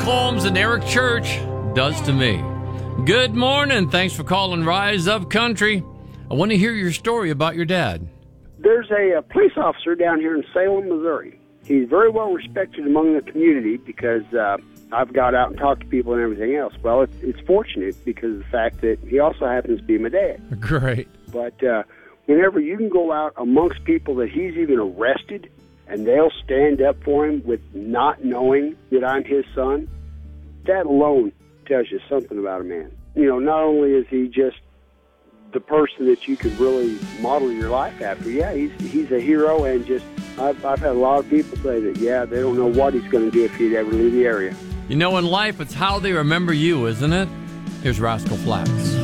Holmes and Eric Church does to me. Good morning. Thanks for calling Rise Up Country. I want to hear your story about your dad. There's a police officer down here in Salem, Missouri. He's very well respected among the community because I've got out and talked to people and everything else. Well, it's fortunate because of the fact that he also happens to be my dad. Great. But whenever you can go out amongst people that he's even arrested and they'll stand up for him with not knowing that I'm his son, that alone tells you something about a man. You know, not only is he just the person that you could really model your life after, yeah, he's a hero, and just I've had a lot of people say that, yeah, they don't know what he's going to do if he'd ever leave the area. You know, in life, it's how they remember you, isn't it? Here's Rascal Flatts.